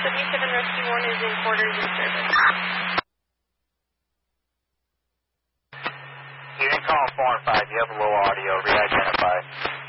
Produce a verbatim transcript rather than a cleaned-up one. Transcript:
seven Rescue one is in quarters in service. You didn't call four and five. You have a low audio. Re-identify.